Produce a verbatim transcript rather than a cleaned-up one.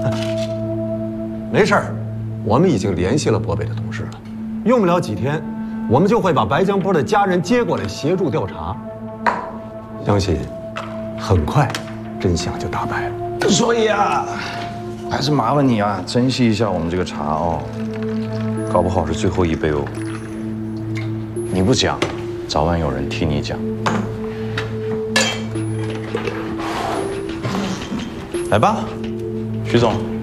没事儿，我们已经联系了博北的同事了，用不了几天，我们就会把白江波的家人接过来协助调查。相信很快真相就大白了。 所以啊，还是麻烦你啊，珍惜一下我们这个茶哦，搞不好是最后一杯哦。你不讲，早晚有人替你讲。来吧，徐总。